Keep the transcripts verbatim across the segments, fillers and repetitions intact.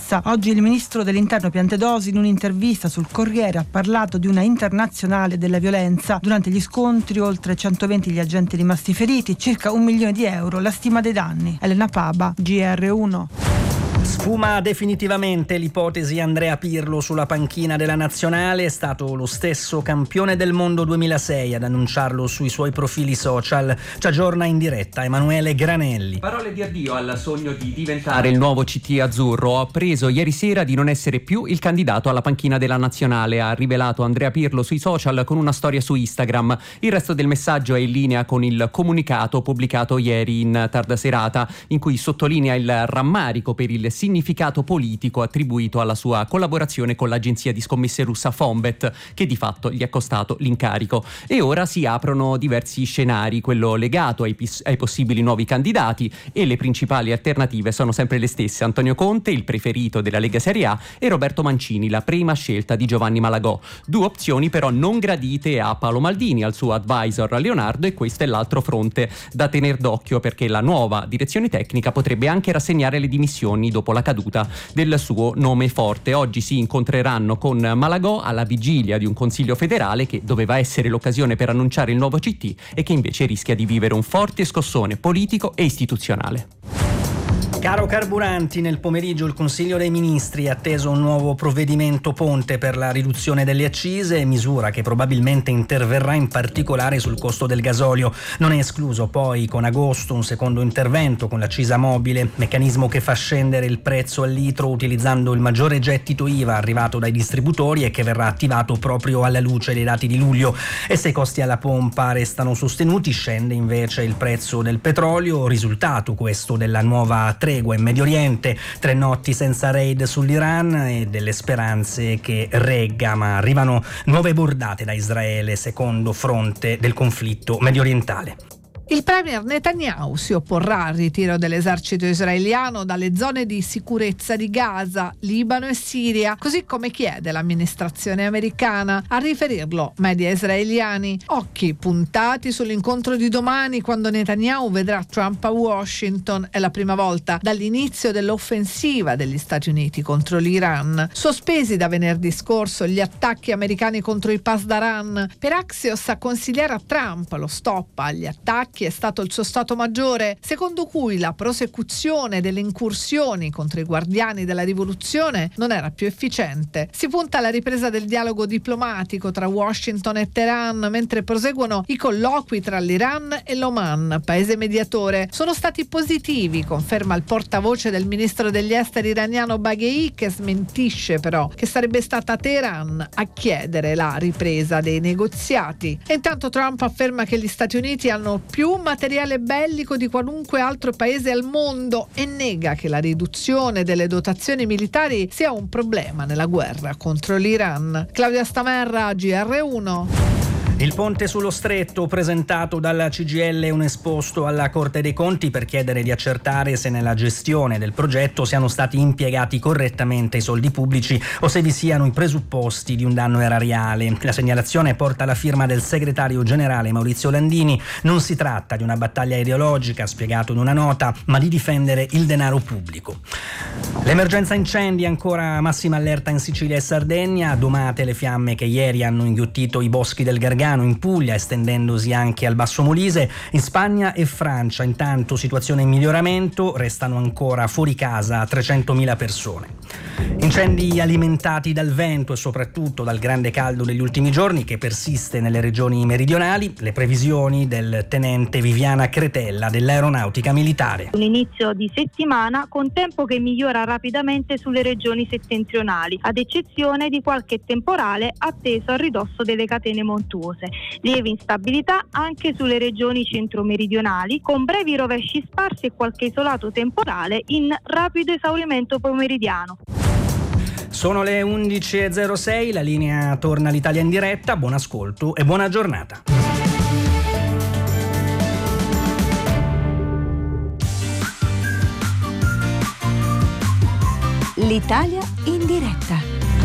violenza. Oggi il ministro dell'Interno Piantedosi, in un'intervista sul Corriere, ha parlato di una internazionale della violenza. Durante gli scontri oltre centoventi gli agenti rimasti feriti, circa un milione di euro la stima dei danni. Elena Paba, G R uno. Sfuma definitivamente l'ipotesi Andrea Pirlo sulla panchina della nazionale. È stato lo stesso campione del mondo duemilasei ad annunciarlo sui suoi profili social. Ci aggiorna in diretta Emanuele Granelli. Parole di addio al sogno di diventare il nuovo C T azzurro. Ho appreso ieri sera di non essere più il candidato alla panchina della nazionale, ha rivelato Andrea Pirlo sui social con una storia su Instagram. Il resto del messaggio è in linea con il comunicato pubblicato ieri in tarda serata, in cui sottolinea il rammarico per il significato politico attribuito alla sua collaborazione con l'agenzia di scommesse russa Fonbet, che di fatto gli ha costato l'incarico. E ora si aprono diversi scenari, quello legato ai, pis- ai possibili nuovi candidati, e le principali alternative sono sempre le stesse: Antonio Conte, il preferito della Lega Serie A, e Roberto Mancini, la prima scelta di Giovanni Malagò. Due opzioni però non gradite a Paolo Maldini, al suo advisor Leonardo, e questo è l'altro fronte da tener d'occhio, perché la nuova direzione tecnica potrebbe anche rassegnare le dimissioni dopo la caduta del suo nome forte. Oggi si incontreranno con Malagò alla vigilia di un consiglio federale che doveva essere l'occasione per annunciare il nuovo C T e che invece rischia di vivere un forte scossone politico e istituzionale. Caro carburanti, nel pomeriggio il Consiglio dei Ministri ha atteso un nuovo provvedimento ponte per la riduzione delle accise, misura che probabilmente interverrà in particolare sul costo del gasolio. Non è escluso poi con agosto un secondo intervento con l'accisa mobile, meccanismo che fa scendere il prezzo al litro utilizzando il maggiore gettito I V A arrivato dai distributori e che verrà attivato proprio alla luce dei dati di luglio. E se i costi alla pompa restano sostenuti, scende invece il prezzo del petrolio, risultato questo della nuova tregua in Medio Oriente, tre notti senza raid sull'Iran e delle speranze che regga, ma arrivano nuove bordate da Israele, secondo fronte del conflitto mediorientale. Il premier Netanyahu si opporrà al ritiro dell'esercito israeliano dalle zone di sicurezza di Gaza, Libano e Siria, così come chiede l'amministrazione americana. A riferirlo media israeliani. Occhi puntati sull'incontro di domani, quando Netanyahu vedrà Trump a Washington. È la prima volta dall'inizio dell'offensiva degli Stati Uniti contro l'Iran. Sospesi da venerdì scorso gli attacchi americani contro i Pasdaran, per Axios a consigliare a Trump lo stop agli attacchi è stato il suo stato maggiore, secondo cui la prosecuzione delle incursioni contro i guardiani della rivoluzione non era più efficiente. Si punta alla ripresa del dialogo diplomatico tra Washington e Teheran, mentre proseguono i colloqui tra l'Iran e l'Oman, paese mediatore. Sono stati positivi, conferma il portavoce del ministro degli esteri iraniano Baghei, che smentisce però che sarebbe stata Teheran a chiedere la ripresa dei negoziati. E intanto Trump afferma che gli Stati Uniti hanno più materiale bellico di qualunque altro paese al mondo e nega che la riduzione delle dotazioni militari sia un problema nella guerra contro l'Iran. Claudia Stamerra, G R uno. Il ponte sullo stretto, presentato dalla C G I L, è un esposto alla Corte dei Conti per chiedere di accertare se nella gestione del progetto siano stati impiegati correttamente i soldi pubblici o se vi siano i presupposti di un danno erariale. La segnalazione porta la firma del segretario generale Maurizio Landini. Non si tratta di una battaglia ideologica, ha spiegato in una nota, ma di difendere il denaro pubblico. L'emergenza incendi, ancora massima allerta in Sicilia e Sardegna, domate le fiamme che ieri hanno inghiottito i boschi del Gargano in Puglia, estendendosi anche al Basso Molise. In Spagna e Francia intanto situazione in miglioramento, restano ancora fuori casa trecentomila persone. Incendi alimentati dal vento e soprattutto dal grande caldo degli ultimi giorni, che persiste nelle regioni meridionali. Le previsioni del tenente Viviana Cretella dell'Aeronautica Militare. Un inizio di settimana con tempo che migliora rapidamente sulle regioni settentrionali, ad eccezione di qualche temporale atteso a ridosso delle catene montuose. Lieve instabilità anche sulle regioni centro-meridionali, con brevi rovesci sparsi e qualche isolato temporale in rapido esaurimento pomeridiano. Sono le undici e zero sei, la linea torna all'Italia in diretta. Buon ascolto e buona giornata. L'Italia in diretta.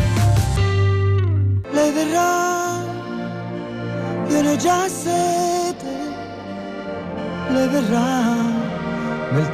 Lei verrà, viene già a sete, lei verrà.